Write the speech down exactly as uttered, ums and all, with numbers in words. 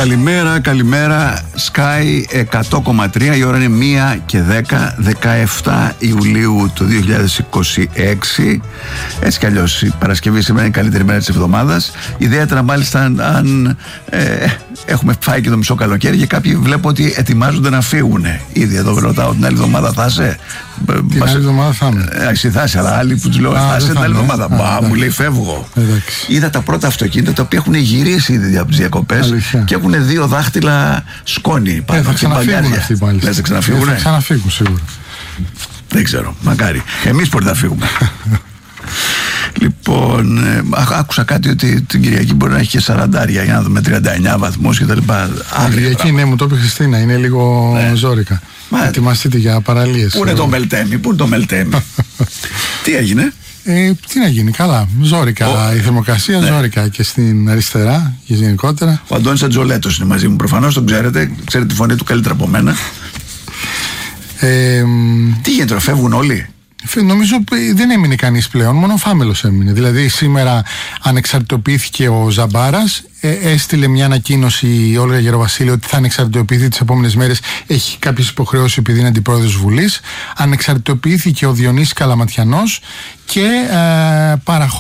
Καλημέρα, καλημέρα. Sky εκατό κόμμα τρία, η ώρα είναι μία και δέκα, δεκαεφτά Ιουλίου του δύο χιλιάδες είκοσι έξι. Έτσι κι αλλιώς η Παρασκευή σήμερα είναι η καλύτερη μέρα της εβδομάδας. Ιδιαίτερα μάλιστα αν, αν ε, έχουμε φάει και το μισό καλοκαίρι και κάποιοι βλέπω ότι ετοιμάζονται να φύγουν. Ήδη εδώ ρωτάω, την άλλη εβδομάδα θα είσαι. Την άλλη εβδομάδα θα είμαι. Ε, εσύ θα είσαι, αλλά άλλοι που τους λέω θα είσαι την άλλη εβδομάδα. Μα μου λέει φεύγω. Εντάξει. Είδα τα πρώτα αυτοκίνητα τα οποία έχουν γυρίσει ήδη από τις διακοπές και έχουν δύο δάχτυλα σκόνη. Ε, θα ξαναφύγουν αυτοί πάλι. Λες θα ξαναφύγουν. Θα ξαναφύγουν σίγουρα. Δεν ξέρω, μακάρι. Εμείς πότε θα φύγουμε. Λοιπόν, ε, άκουσα κάτι ότι την Κυριακή μπορεί να έχει και σαραντάρια για να δούμε τριάντα εννιά βαθμούς και τα λοιπά. Την Κυριακή, ναι, μου το είπε η Χριστίνα, είναι λίγο ναι. ζόρικα. Μα, ετοιμαστείτε για παραλίες. Πού είναι το Μελτέμι, πού είναι το Μελτέμι. Τι έγινε? Ε, τι να γίνει, καλά. Ζόρικα oh. η θερμοκρασία, ναι. ζόρικα και στην αριστερά και γενικότερα. Ο Αντώνης Ατζολέτος είναι μαζί μου, προφανώς τον ξέρετε. Ξέρετε τη φωνή του καλύτερα από μένα. Ε, τι γίνεται, φεύγουν όλοι? Νομίζω δεν έμεινε κανείς πλέον, μόνο ο Φάμελος έμεινε. Δηλαδή σήμερα ανεξαρτητοποιήθηκε ο Ζαμπάρας, ε, έστειλε μια ανακοίνωση η Όλγα Γεροβασίλη ότι θα ανεξαρτητοποιηθεί τις επόμενες μέρες. Έχει κάποιες υποχρεώσεις επειδή είναι αντιπρόεδρος Βουλής. Ανεξαρτητοποιήθηκε ο Διονύσης Καλαματιανός και ε, παραχώρησε